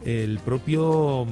El propio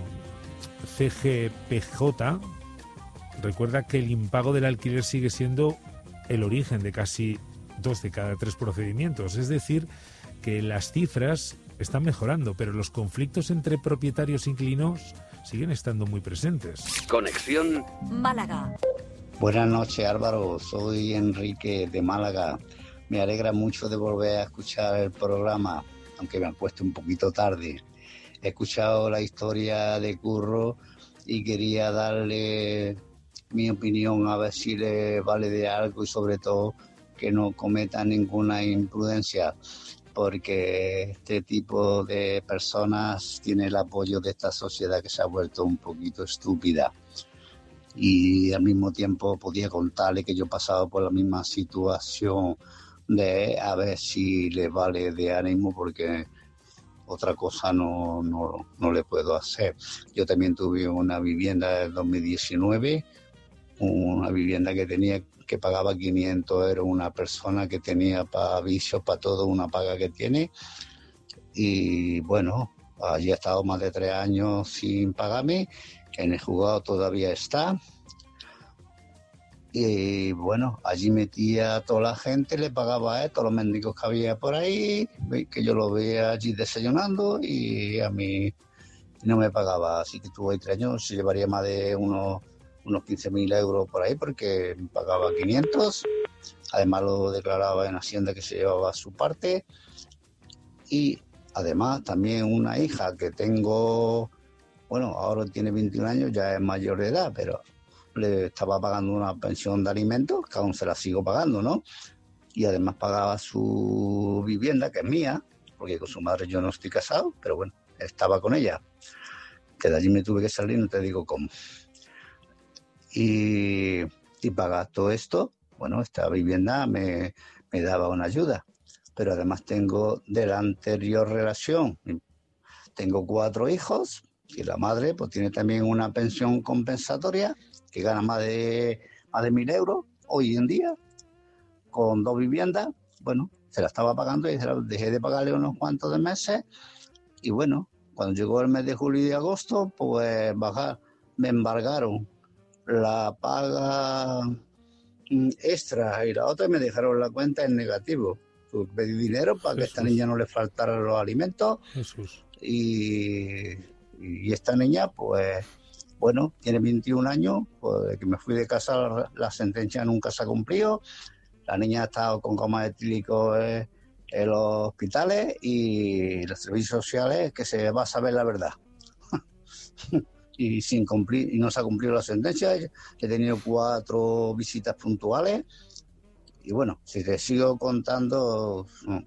CGPJ recuerda que el impago del alquiler sigue siendo el origen de casi 2 de cada 3 procedimientos. Es decir, que las cifras están mejorando, pero los conflictos entre propietarios e inquilinos siguen estando muy presentes. Conexión Málaga. Buenas noches, Álvaro. Soy Enrique de Málaga. Me alegra mucho de volver a escuchar el programa, aunque me han puesto un poquito tarde. He escuchado la historia de Curro y quería darle mi opinión, a ver si le vale de algo, y sobre todo que no cometa ninguna imprudencia, porque este tipo de personas tiene el apoyo de esta sociedad que se ha vuelto un poquito estúpida. Y al mismo tiempo podía contarle que yo he pasado por la misma situación, de a ver si le vale de ánimo, porque otra cosa no le puedo hacer. Yo también tuve una vivienda en 2019, una vivienda que pagaba 500 euros, una persona que tenía para vicios, para todo, una paga que tiene. Y bueno, allí he estado más de 3 años sin pagarme, en el juzgado todavía está. Y bueno, allí metía a toda la gente, le pagaba a todos los mendigos que había por ahí, que yo lo veía allí desayunando, y a mí no me pagaba. Así que tuve 3 años, se llevaría más de unos 15.000 euros por ahí, porque me pagaba 500. Además lo declaraba en Hacienda, que se llevaba su parte. Y además también una hija que tengo, bueno, ahora tiene 21 años, ya es mayor de edad, pero le estaba pagando una pensión de alimentos, que aún se la sigo pagando, ¿no? Y además pagaba su vivienda, que es mía, porque con su madre yo no estoy casado, pero bueno, estaba con ella. Que de allí me tuve que salir, no te digo cómo. Y pagar todo esto, bueno, esta vivienda me daba una ayuda. Pero además tengo de la anterior relación, tengo 4 hijos, y la madre pues tiene también una pensión compensatoria, que gana más de 1.000 euros hoy en día, con 2 viviendas. Bueno, se la estaba pagando y dejé de pagarle unos cuantos de meses. Y bueno, cuando llegó el mes de julio y de agosto, pues me embargaron la paga extra y la otra, y me dejaron la cuenta en negativo. Pedí dinero para que a esta niña no le faltaran los alimentos. Jesús. Y esta niña, pues bueno, tiene 21 años, pues de que me fui de casa la sentencia nunca se ha cumplido. La niña ha estado con coma etílico en los hospitales, y los servicios sociales, que se va a saber la verdad. Y sin cumplir, y no se ha cumplido la sentencia. He tenido 4 visitas puntuales, y bueno, si te sigo contando, no.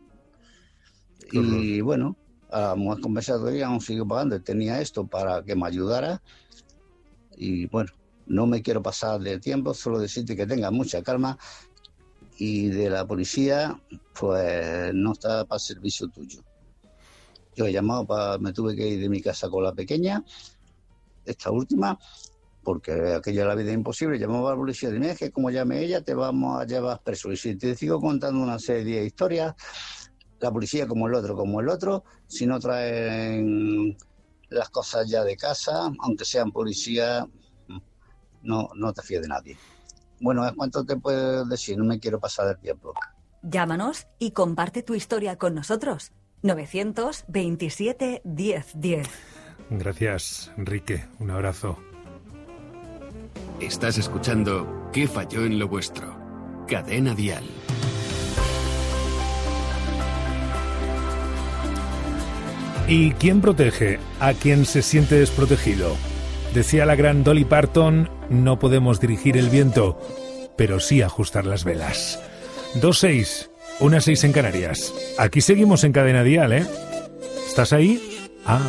Y bueno, a la mujer compensatoria aún sigo pagando. Tenía esto para que me ayudara. Y bueno, no me quiero pasar de tiempo, solo decirte que tengas mucha calma, y de la policía, pues no está para servicio tuyo. Yo he llamado, me tuve que ir de mi casa con la pequeña, esta última, porque aquella la vida imposible. Llamaba a la policía, dime, es que como llame ella te vamos a llevar preso. Y si te sigo contando una serie de historias, la policía como el otro, si no traen las cosas ya de casa, aunque sean policía, no te fíes de nadie. Bueno, ¿cuánto te puedo decir? No me quiero pasar del tiempo. Llámanos y comparte tu historia con nosotros. 927 1010. Gracias, Enrique. Un abrazo. Estás escuchando ¿Qué falló en lo vuestro? Cadena Dial. ¿Y quién protege a quien se siente desprotegido? Decía la gran Dolly Parton, no podemos dirigir el viento, pero sí ajustar las velas. 2:06, 1:06 en Canarias. Aquí seguimos en Cadena Dial, ¿eh? ¿Estás ahí?